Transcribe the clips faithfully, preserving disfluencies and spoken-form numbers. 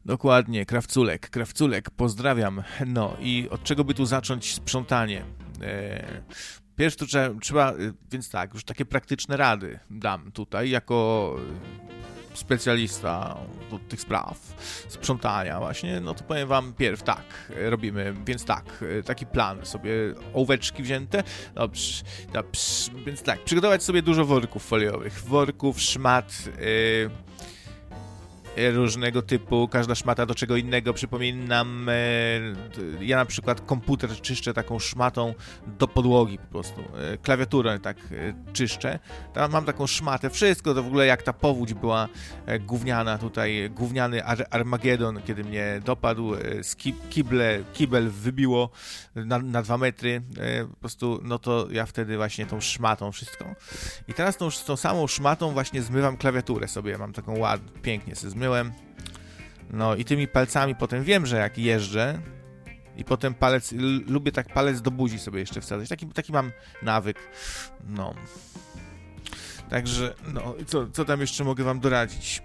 Dokładnie, Krawculek, Krawculek, pozdrawiam. No i od czego by tu zacząć sprzątanie? Eee, Pierwsze to trzeba, trzeba, więc tak, już takie praktyczne rady dam tutaj, jako specjalista od tych spraw sprzątania właśnie, no to powiem wam pierw tak, robimy, więc tak, taki plan sobie, ołóweczki wzięte, dobrze, dobrze, więc tak, przygotować sobie dużo worków foliowych, worków, szmat, yy, różnego typu, każda szmata do czego innego, przypominam, e, ja na przykład komputer czyszczę taką szmatą do podłogi po prostu, e, klawiaturę tak e, czyszczę, tam mam taką szmatę, wszystko to w ogóle jak ta powódź była e, gówniana tutaj, gówniany Ar- Armagedon, kiedy mnie dopadł, e, z ki- kible, kibel wybiło na, na dwa metry, e, po prostu, no to ja wtedy właśnie tą szmatą wszystko i teraz tą, tą samą szmatą właśnie zmywam klawiaturę sobie, mam taką ładną, pięknie sobie zmyłem. No i tymi palcami potem wiem, że jak jeżdżę i potem palec, l- lubię tak palec do buzi sobie jeszcze wsadzać. Taki, taki mam nawyk. No. Także, no, co, co tam jeszcze mogę wam doradzić?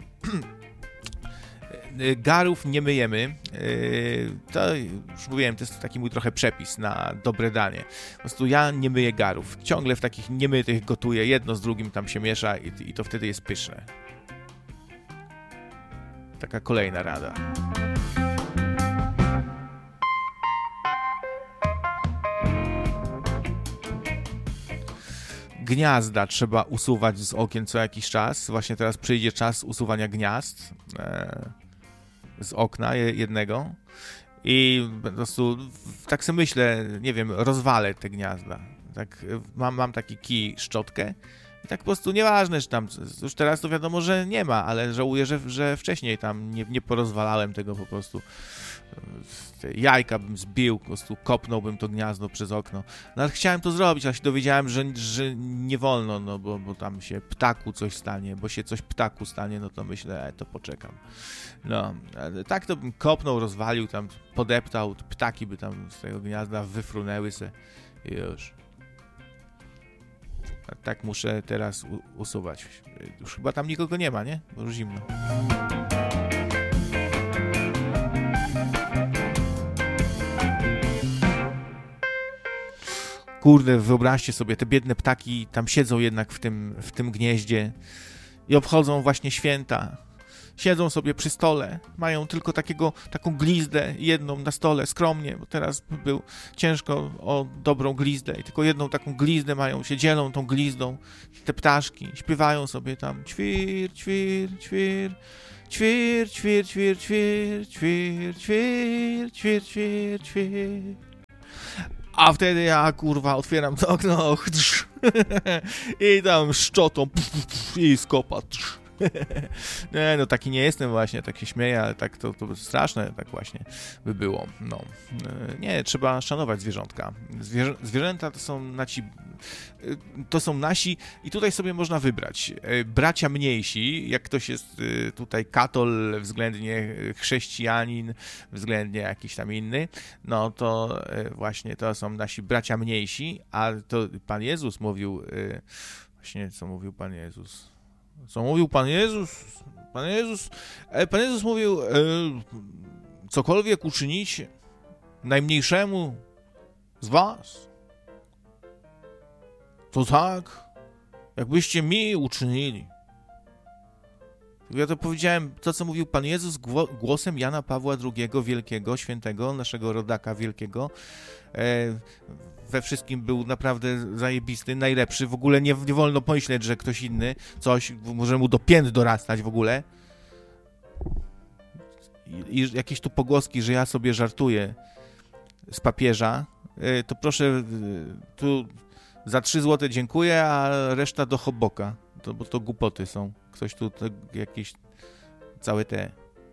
Garów nie myjemy. To już mówiłem, to jest taki mój trochę przepis na dobre danie. Po prostu ja nie myję garów. Ciągle w takich niemytych gotuję. Jedno z drugim tam się miesza i, i to wtedy jest pyszne. Taka kolejna rada. Gniazda trzeba usuwać z okien co jakiś czas. Właśnie teraz przyjdzie czas usuwania gniazd e, z okna jednego. I po prostu tak sobie myślę, nie wiem, rozwalę te gniazda. Tak, mam, mam taki kij, szczotkę. I tak po prostu nieważne, że tam, już teraz to wiadomo, że nie ma, ale żałuję, że, że wcześniej tam nie, nie porozwalałem tego po prostu. Te jajka bym zbił, po prostu kopnąłbym to gniazdo przez okno. No ale chciałem to zrobić, ale się dowiedziałem, że, że nie wolno, no bo, bo tam się ptaku coś stanie, bo się coś ptaku stanie, no to myślę, e, to poczekam. No, ale tak to bym kopnął, rozwalił, tam podeptał, ptaki by tam z tego gniazda wyfrunęły se i już. Tak muszę teraz u- usuwać. Już chyba tam nikogo nie ma, nie? Bo już zimno. Kurde, wyobraźcie sobie, te biedne ptaki tam siedzą jednak w tym, w tym gnieździe i obchodzą właśnie święta. Siedzą sobie przy stole, mają tylko takiego, taką glizdę jedną na stole, skromnie, bo teraz był ciężko o dobrą glizdę i tylko jedną taką glizdę mają, się dzielą tą glizdą, te ptaszki, śpiewają sobie tam ćwir, ćwir, ćwir, ćwir, ćwir, ćwir, ćwir, ćwir, ćwir, ćwir, ćwir, ćwir. A wtedy ja, kurwa, otwieram to okno i tam szczotą i skopa. Nie, no taki nie jestem właśnie, tak się śmieję, ale tak to, to straszne tak właśnie by było. No. Nie, trzeba szanować zwierzątka. Zwierzę, zwierzęta to są nasi, to są nasi i tutaj sobie można wybrać. Bracia mniejsi, jak ktoś jest tutaj katol, względnie chrześcijanin, względnie jakiś tam inny, no to właśnie to są nasi bracia mniejsi, a to Pan Jezus mówił, właśnie co mówił Pan Jezus? Co mówił Pan Jezus? Pan Jezus, Pan Jezus mówił, e, cokolwiek uczynicie najmniejszemu z was, to tak, jakbyście mi uczynili. Ja to powiedziałem, to co mówił Pan Jezus głosem Jana Pawła drugiego, wielkiego, świętego, naszego rodaka wielkiego. E, we wszystkim był naprawdę zajebisty, najlepszy. W ogóle nie, nie wolno pomyśleć, że ktoś inny coś może mu do pięt dorastać w ogóle. I, i jakieś tu pogłoski, że ja sobie żartuję z papieża, e, to proszę, e, tu za trzy złote dziękuję, a reszta do Hoboka. To, bo to głupoty są. Ktoś tu to, jakieś całe te...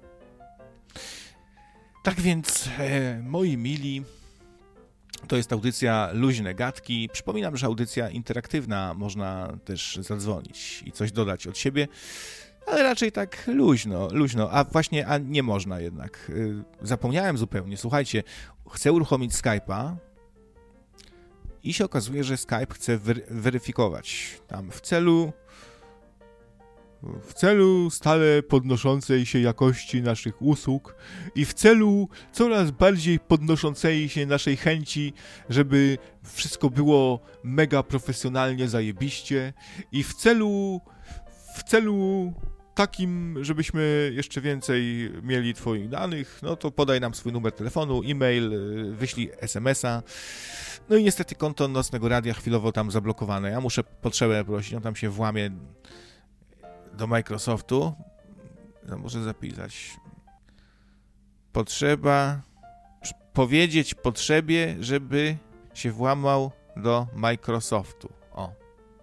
Tak więc, e, moi mili, to jest audycja Luźne Gadki. Przypominam, że audycja interaktywna, można też zadzwonić i coś dodać od siebie, ale raczej tak luźno, luźno, a właśnie a nie można jednak. E, zapomniałem zupełnie, słuchajcie, chcę uruchomić Skype'a i się okazuje, że Skype chce wery- weryfikować tam w celu w celu stale podnoszącej się jakości naszych usług i w celu coraz bardziej podnoszącej się naszej chęci, żeby wszystko było mega profesjonalnie, zajebiście i w celu, w celu takim, żebyśmy jeszcze więcej mieli twoich danych, no to podaj nam swój numer telefonu, e-mail, wyślij es em es a. No i niestety konto Nocnego Radia chwilowo tam zablokowane. Ja muszę potrzebę prosić, on tam się włamie do Microsoftu. No, muszę zapisać. Potrzeba powiedzieć potrzebie, żeby się włamał do Microsoftu. O.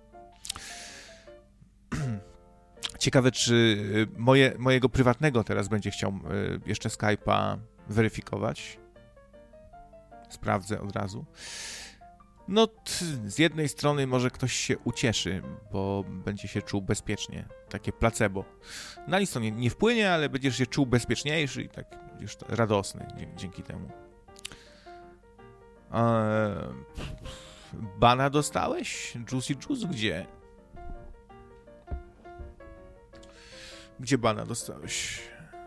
Ciekawe, czy moje, mojego prywatnego teraz będzie chciał jeszcze Skype'a weryfikować. Sprawdzę od razu. No, t, z jednej strony może ktoś się ucieszy, bo będzie się czuł bezpiecznie. Takie placebo. Na nic to nie, nie wpłynie, ale będziesz się czuł bezpieczniejszy i tak już radosny dzięki temu. Eee, bana dostałeś? Juicy Juice gdzie? Gdzie bana dostałeś?